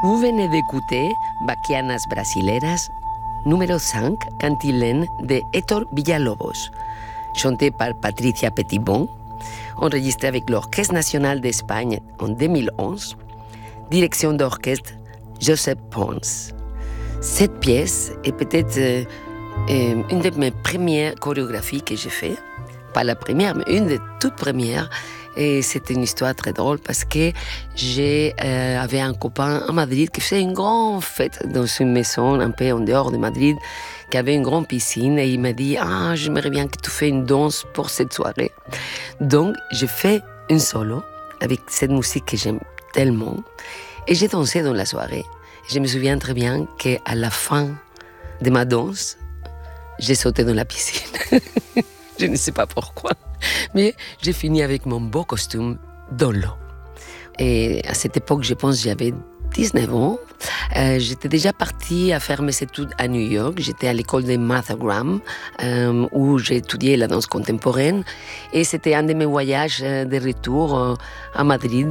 Vous venez d'écouter Baquianas Brasileras, numéro 5, Cantilène de Héctor Villalobos, chanté par Patricia Petitbon, enregistré avec l'Orchestre national d'Espagne en 2011, direction d'orchestre Josep Pons. Cette pièce est peut-être une de mes premières chorégraphies que j'ai fait. Pas la première, mais une des toutes premières. Et c'était une histoire très drôle parce que j'avais un copain à Madrid qui faisait une grande fête dans une maison un peu en dehors de Madrid, qui avait une grande piscine. Et il m'a dit « Ah, j'aimerais bien que tu fasses une danse pour cette soirée. » Donc, j'ai fait un solo avec cette musique que j'aime tellement. Et j'ai dansé dans la soirée. Je me souviens très bien qu'à la fin de ma danse, j'ai sauté dans la piscine. Je ne sais pas pourquoi. Mais j'ai fini avec mon beau costume dans l'eau. Et à cette époque, je pense que j'avais 19 ans. J'étais déjà partie à faire mes études à New York. J'étais à l'école de Martha Graham, où j'ai étudié la danse contemporaine. Et c'était un de mes voyages de retour à Madrid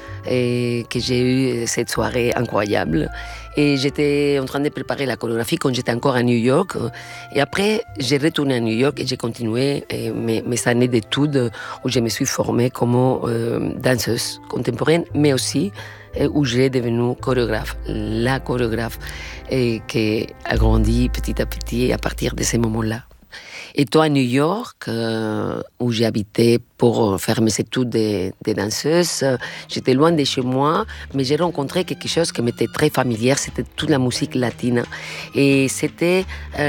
et que j'ai eu cette soirée incroyable. Et j'étais en train de préparer la chorégraphie quand j'étais encore à New York. Et après, j'ai retourné à New York et j'ai continué mes années d'études où je me suis formée comme danseuse contemporaine, mais aussi où j'ai devenu chorégraphe, la chorégraphe qui a grandi petit à petit à partir de ces moments-là. Et toi, à New York, où j'ai habité pour faire mes études de danseuse, j'étais loin de chez moi, mais j'ai rencontré quelque chose qui m'était très familier, c'était toute la musique latine. Et c'était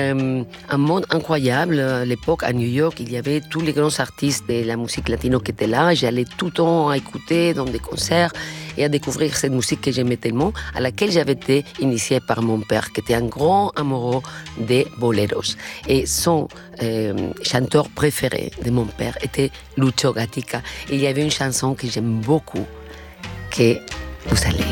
un monde incroyable. À l'époque, à New York, il y avait tous les grands artistes de la musique latino qui étaient là. J'allais tout le temps à écouter dans des concerts et à découvrir cette musique que j'aimais tellement, à laquelle j'avais été initiée par mon père, qui était un grand amoureux des boleros. Et son chanteur préféré de mon père était Lucho Gatica. Et il y avait une chanson que j'aime beaucoup, que vous allez